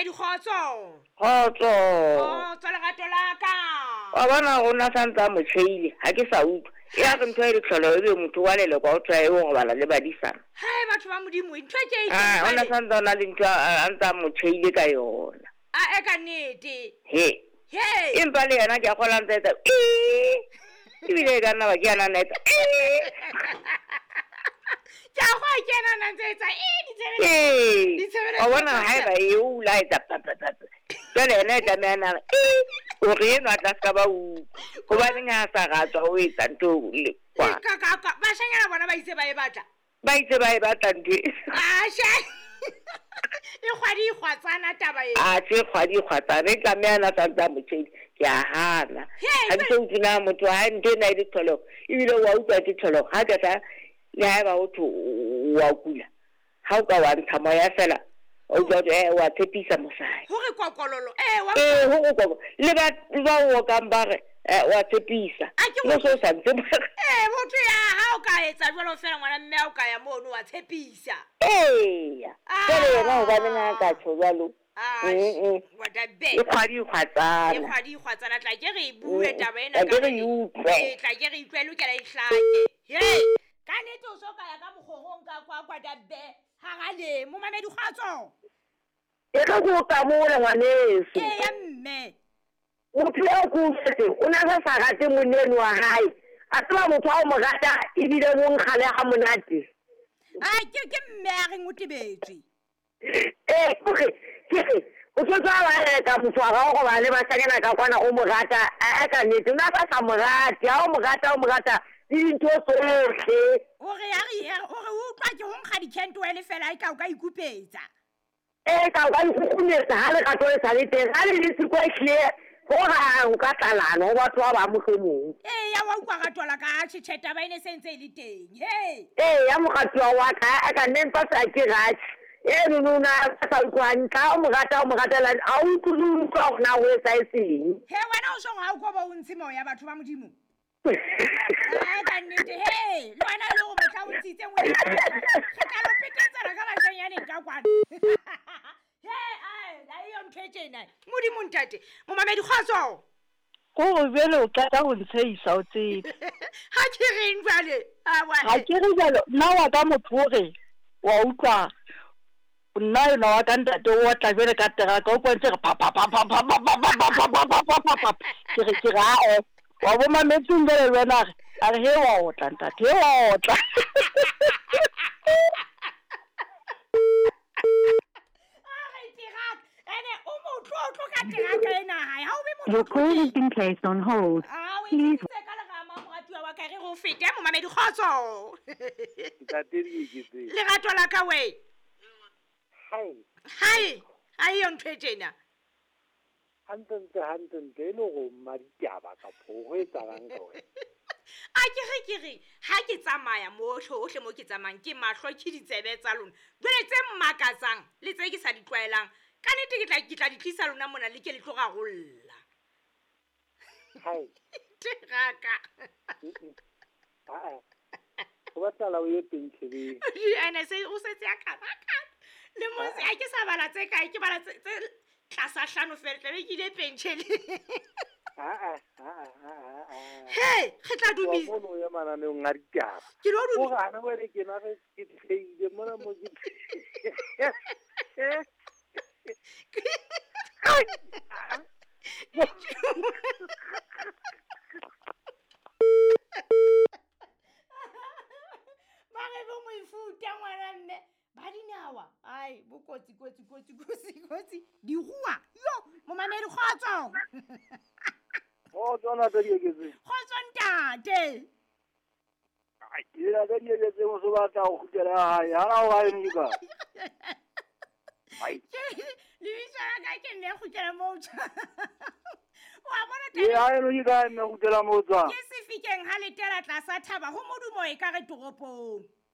dikgotso. Khotso. Tswela gato la ka. Wa bona rona santsa motšheile ha ke sa utlwa ya re ntho e le tlholo e be motho wa lele kwa o tsae o gobala le badisana batho ba modimo ntho ke ona santsa ona le ntho a ntsa motšheile ka yona e ka nnete empa le yena ke a kgola ntsa etsa ebile e ka nna ba ke yana netsa wa bona ga e ba e ula etsa jale ena e tlameyanang o re eno a tla se ka ba utlwa gobaneng ga a sa gatswa o etsa ntho le kwa bašanyana bona ba itse ba e batla ntho e kgwadi kgwatsana taba e tse kgwadi kgwatsana e tlameyana santsa motšhedi ke a gana ga ntse o tsena motho ga ntho e na e le tlholego ebile wa utlwa ke tlholego ga tata le ga e ba gotho wa kula ga o ka wa ntsha moya fela o wa tshepisa mosadi gore kokololo le ba o kang ba re wa tshepisa le so sa ntse motho ya ha o ka etsa jwalo fela ngwana mme o ka ya mono wa tshepisa jale yena o baneng a ka tsho jalo e kgwadi kgwatsana tla ke re bue taba ena tla ke re utlwe lokela e hlake ka nnete o so ka ya ka mogorong ka kwa dabe ha gale mo mamedi kgwatso e ka go ka mola ngwaneso ya mme motho ya go setse o na sa rate moneno wa hae a tsaba motho wa mo rata ebile mo nkgale ga monate ke mme a re ngotebetse o tsotsa ba reka motho wa gago go ba le basanyana ka kwana o mo rata a ka nnete o na sa mo rate ha o mo rata le dintho tsotlhe ore o utlwa ke go nkga dikentwele fela e ka o ka ikupetsa ka o ka ikhukumetsa ga legato le sa le teng ga le le seko etlile go ga o ka tlalana go batho ba ba mogemong ya wa utlwa gatola ka tšhetšheta ba ene sentse e le teng ya mogatiwa wa ka a ka nne mpa sa ke gatšhe nonona sa utlwantla o mo ratela a o utlwa gona go etsa e seng wena o song ga o koba o ntshe moya batho ba modimo ka nnete le wena le go batla o ntshitse ngwe ke ka lo petetsana ka bašanyaneng ka kwana yo ntho e tjena modimo ntate momamedi kgotso gore bjale o tla go ntsheisa o tsebe ga ke reng jale ga ke re jalo nna wa ka motho ore wa utlwa nna yona wa ka ntate o tla bjale ka teraka o kwantse re ke re wa bo mametseng jale le wena a re he wa otla ntate he wa otla Your call has been placed on hold. Please. Lerato la ka we. Hai. Ai yo ntho e tjena. Hantente le go maditaba ka phogo e tsalang ka wena. ke re ha ke tsamaya mohle mo ke tsamang ke mahlo ke ditsebe tsa lona jwale tse mmakatsang le tse ke sa di tlwaelang ka nnete ke tla di tlisa lona mona le ke le tlo gagolla teraka go batala o ye penšheleng ene o setse ya kanakana le mose a ke sa bala tse kae ke bala tse tlasa hlano fela tlabe ke ile penšheleng ge tla dumisa mono ya mananeong a ditaba ke lo dumisa o gana wele ke na ke theile mona mo ke ba ge bo moifuta ngwana mme ba dinawa ai bokotsi dirua yo momamedi kgotso tsona tse di eketseng kgotso ntate ke la tse di eketseng o se batla go khutela gae ga o gae nika lebitso la ka ke nne khutela moo wa bona eno ke ka nne khutela moo tswa ke sefikeng ha letela tlasa thaba go modumo e ka re toropong